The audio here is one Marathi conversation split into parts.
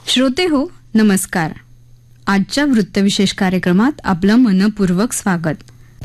श्रोते हो, नमस्कार. आजच्या वृत्तविशेष कार्यक्रमात आपलं मनपूर्वक स्वागत.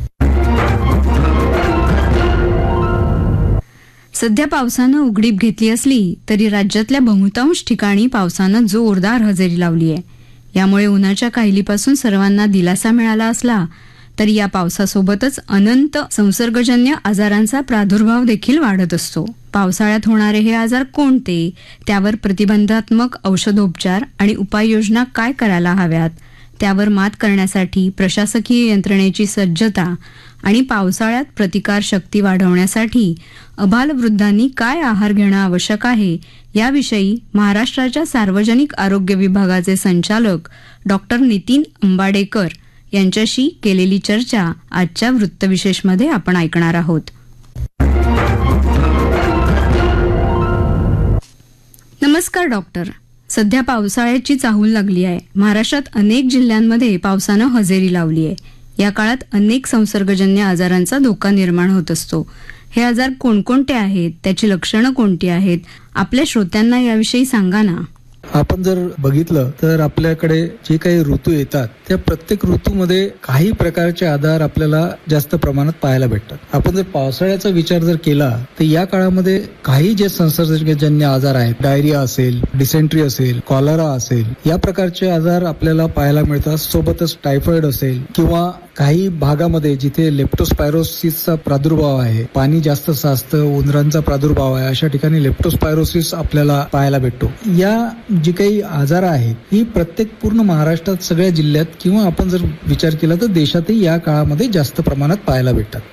सध्या पावसानं उघडीप घेतली असली तरी राज्यातल्या बहुतांश ठिकाणी पावसानं जोरदार हजेरी लावली आहे. यामुळे उन्हाच्या काहिलीपासून सर्वांना दिलासा मिळाला असला तरी या पावसासोबतच अनंत संसर्गजन्य आजारांचा प्रादुर्भाव देखील वाढत असतो. पावसाळ्यात होणारे हे आजार कोणते, त्यावर प्रतिबंधात्मक औषधोपचार आणि उपाययोजना काय करायला हव्यात, त्यावर मात करण्यासाठी प्रशासकीय यंत्रणेची सज्जता आणि पावसाळ्यात प्रतिकार शक्ती वाढवण्यासाठी अबालवृद्धांनी काय आहार घेणं आवश्यक आहे, याविषयी महाराष्ट्राच्या सार्वजनिक आरोग्य विभागाचे संचालक डॉक्टर नितीन अंबाडेकर यांच्याशी केलेली चर्चा आजच्या वृत्तविशेषमध्ये आपण ऐकणार आहोत. नमस्कार डॉक्टर. सध्या पावसाळ्याची चाहूल लागली आहे. महाराष्ट्रात अनेक जिल्ह्यांमध्ये पावसानं हजेरी लावली आहे. या काळात अनेक संसर्गजन्य आजारांचा धोका निर्माण होत असतो. हे आजार कोणकोणते आहेत, त्याची लक्षणं कोणती आहेत, आपल्या श्रोत्यांना याविषयी सांगा ना. आपण जर बघितलं तर आपल्याकडे जे काही ऋतू येतात त्या प्रत्येक ऋतूमध्ये काही प्रकारचे आजार आपल्याला जास्त प्रमाणात पाहायला भेटतात. आपण जर पावसाळ्याचा विचार जर केला तर या काळामध्ये काही जे संसर्गजन्य आजार आहेत, डायरिया असेल, डिसेंट्री असेल, कॉलरा असेल, या प्रकारचे आजार आपल्याला पाहायला मिळतात. सोबतच टायफॉइड असेल किंवा काही भागामध्ये जिथे लेप्टोस्पायरोसिसचा प्रादुर्भाव आहे, पाणी जास्त साचतं, उंदरांचा प्रादुर्भाव आहे, अशा ठिकाणी लेप्टोस्पायरोसिस आपल्याला पाहायला भेटतो. या जी काही आजार आहेत ही प्रत्येक पूर्ण महाराष्ट्रात सगळ्या जिल्ह्यात किंवा आपण जर विचार केला तर देशातही या काळामध्ये जास्त प्रमाणात पाहायला भेटतात.